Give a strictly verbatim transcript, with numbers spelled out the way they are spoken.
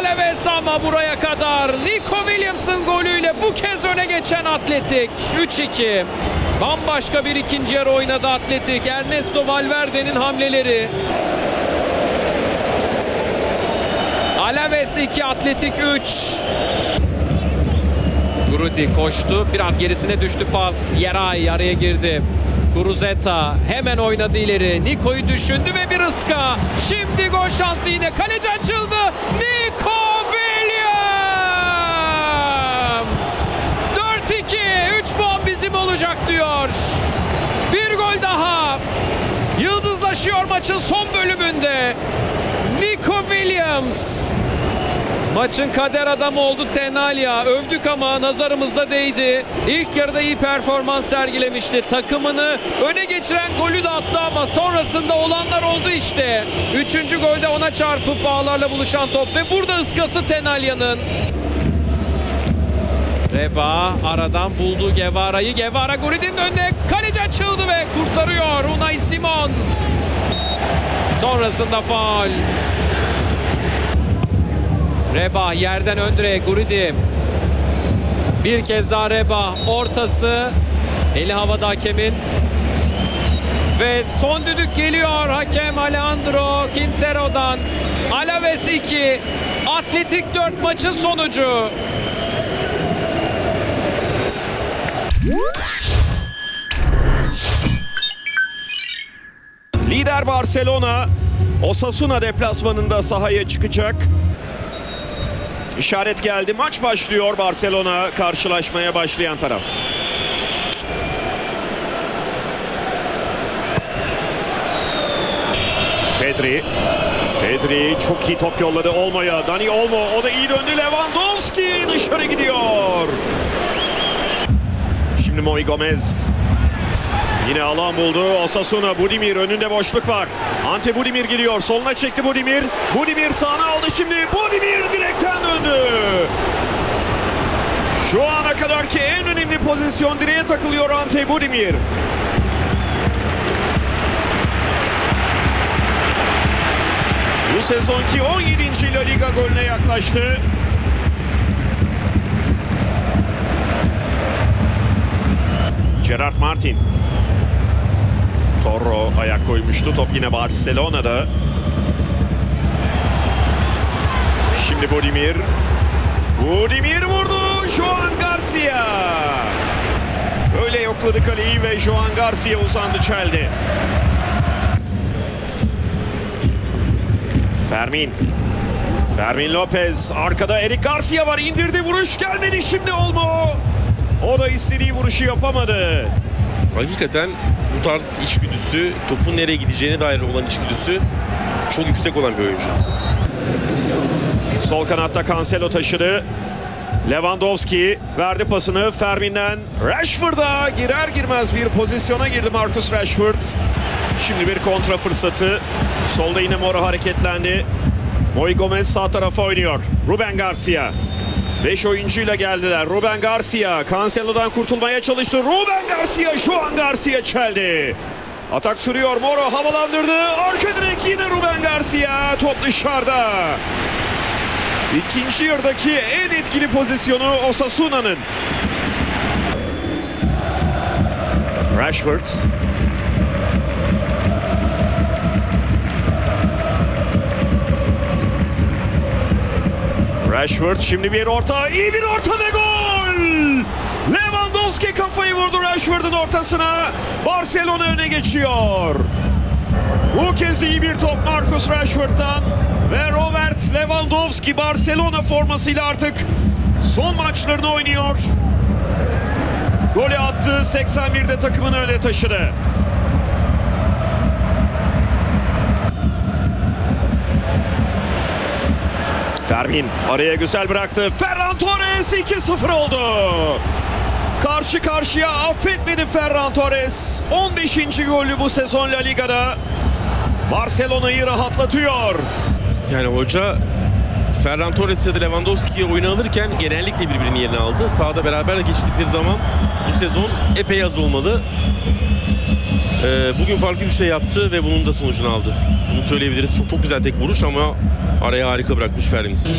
Alaves ama buraya kadar. Nico Williams'ın golüyle bu kez öne geçen Atletik. üç iki. Bambaşka bir ikinci yarı oynadı Atletik. Ernesto Valverde'nin hamleleri. Alaves iki, Atletik üç. Grudi koştu. Biraz gerisine düştü pas. Yeray araya girdi. Guruzeta hemen oynadı ileri. Nico'yu düşündü ve bir ıska. Şimdi gol şansı yine. Kaleci açıldı. Nico Williams! dört iki. üç puan bizim olacak diyor. Bir gol daha. Yıldızlaşıyor maçın son bölümünde. Nico Williams. Maçın kader adamı oldu Tenalya. Övdük ama nazarımızda değdi. İlk yarıda iyi performans sergilemişti. Takımını öne geçiren golü de attı ama sonrasında olanlar oldu işte. Üçüncü golde ona çarpıp ağlarla buluşan top ve burada ıskası Tenalya'nın. Reba aradan buldu Guevara'yı. Guevara Gurid'in önüne, kaleci açıldı ve kurtarıyor Unai Simon. Sonrasında faul. Reba yerden Öndre, Guridi. Bir kez daha Reba. Ortası. Eli havada hakemin. Ve son düdük geliyor hakem Alejandro Quintero'dan. Alaves iki. Atletik dört maçın sonucu. Lider Barcelona Osasuna deplasmanında sahaya çıkacak. İşaret geldi. Maç başlıyor. Barcelona karşılaşmaya başlayan taraf. Pedri. Pedri çok iyi top yolladı Olmo'ya. Dani Olmo. O da iyi döndü. Lewandowski dışarı gidiyor. Şimdi Moi Gomez. Yine alan buldu. Osasuna. Budimir önünde boşluk var. Ante Budimir gidiyor. Soluna çekti Budimir. Budimir sağına aldı şimdi. Budimir direkten döndü. Şu ana kadarki en önemli pozisyon, direğe takılıyor Ante Budimir. Bu sezonki on yedinci La Liga golüne yaklaştı. Gerard Martin. Torro ayak koymuştu. Top yine Barcelona'da. Şimdi Budimir. Budimir vurdu. Joan Garcia. Öyle yokladı kaleyi ve Joan Garcia uzandı, çeldi. Fermin. Fermin Lopez. Arkada Eric Garcia var. İndirdi. Vuruş gelmedi. Şimdi Olmo. O da istediği vuruşu yapamadı. Hakikaten bu tarz içgüdüsü, topun nereye gideceğine dair olan içgüdüsü çok yüksek olan bir oyuncu. Sol kanatta Cancelo taşıdı. Lewandowski verdi pasını Fermin'den. Rashford'a girer girmez bir pozisyona girdi Marcus Rashford. Şimdi bir kontra fırsatı. Solda yine Mora hareketlendi. Moi Gomez sağ tarafa oynuyor. Ruben Garcia. beş oyuncuyla geldiler. Ruben Garcia Cancelo'dan kurtulmaya çalıştı. Ruben Garcia, Joan Garcia çeldi. Atak sürüyor. Moro havalandırdı. Arka direk yine Ruben Garcia. Top dışarıda. İkinci yarıdaki en etkili pozisyonu Osasuna'nın. Rashford. Rashford şimdi bir orta, iyi bir orta ve gol! Lewandowski kafayı vurdu Rashford'un ortasına. Barcelona öne geçiyor. Bu kez iyi bir top Marcus Rashford'dan ve Robert Lewandowski Barcelona formasıyla artık son maçlarını oynuyor. Golü attı, seksen birde takımını öne taşıdı. Fermin araya güzel bıraktı. Ferran Torres iki sıfır oldu. Karşı karşıya affetmedi Ferran Torres. on beşinci golü bu sezon La Liga'da. Barcelona'yı rahatlatıyor. Yani hoca Ferran Torres ya da Lewandowski'yi oyuna alırken genellikle birbirinin yerini aldı. Sahada beraber geçtikleri zaman bu sezon epey az olmalı. Ee, bugün farklı bir şey yaptı ve bunun da sonucunu aldı. Bunu söyleyebiliriz. Çok çok güzel tek vuruş ama araya harika bırakmış Fermin.